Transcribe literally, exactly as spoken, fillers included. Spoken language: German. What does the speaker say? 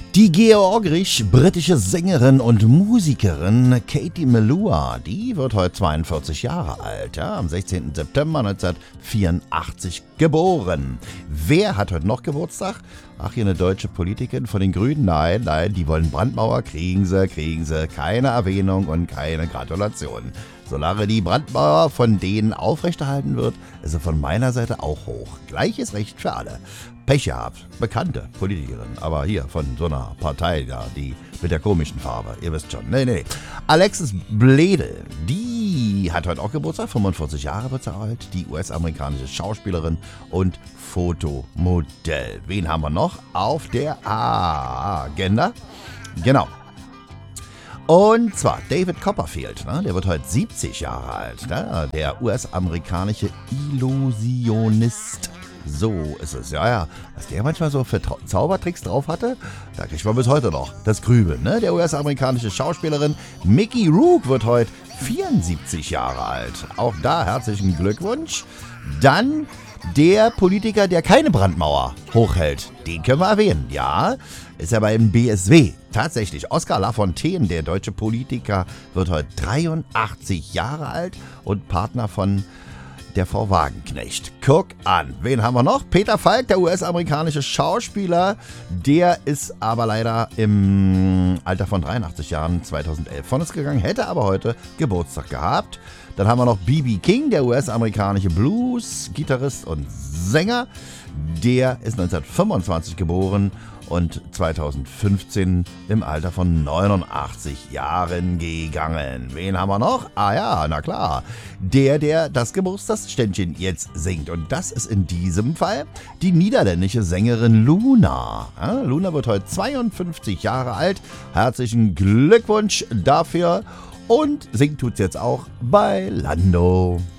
Die georgisch-britische Sängerin und Musikerin Katie Melua, die wird heute zweiundvierzig Jahre alt, ja, am sechzehnten September neunzehnhundertvierundachtzig geboren. Wer hat heute noch Geburtstag? Ach, hier eine deutsche Politikerin von den Grünen? Nein, nein, die wollen Brandmauer, kriegen sie, kriegen sie, keine Erwähnung und keine Gratulation. Solange die Brandmauer von denen aufrechterhalten wird, ist sie von meiner Seite auch hoch. Gleiches Recht für alle. Pech gehabt, bekannte Politikerin, aber hier von so einer Partei, ja, die mit der komischen Farbe, ihr wisst schon. Nee, nee. Alexis Bledel, die hat heute auch Geburtstag, fünfundvierzig Jahre wird sie alt, die U S-amerikanische Schauspielerin und Fotomodell. Wen haben wir noch auf der Agenda? Genau. Und zwar David Copperfield, ne? Der wird heute siebzig Jahre alt, ne? Der U S-amerikanische Illusionist. So ist es, ja, ja. Was der manchmal so für Trau- Zaubertricks drauf hatte, da kriegt man bis heute noch das Grübeln, ne? Der U S-amerikanische Schauspielerin Mickey Rourke wird heute vierundsiebzig Jahre alt. Auch da herzlichen Glückwunsch. Dann der Politiker, der keine Brandmauer hochhält, den können wir erwähnen, ja. Ist ja beim B S W. Tatsächlich, Oskar Lafontaine, der deutsche Politiker, wird heute dreiundachtzig Jahre alt und Partner von der Frau Wagenknecht. Guck an, wen haben wir noch? Peter Falk, der U S-amerikanische Schauspieler, der ist aber leider im Alter von dreiundachtzig Jahren zweitausendelf von uns gegangen, hätte aber heute Geburtstag gehabt. Dann haben wir noch B B King, der U S-amerikanische Blues-Gitarrist und Sänger. Der ist neunzehnhundertfünfundzwanzig geboren und zweitausendfünfzehn im Alter von neunundachtzig Jahren gegangen. Wen haben wir noch? Ah ja, na klar. Der, der das Geburtstagsständchen jetzt singt. Und das ist in diesem Fall die niederländische Sängerin Luna. Ja, Luna wird heute zweiundfünfzig Jahre alt. Herzlichen Glückwunsch dafür. Und singt tut's jetzt auch bei Lando.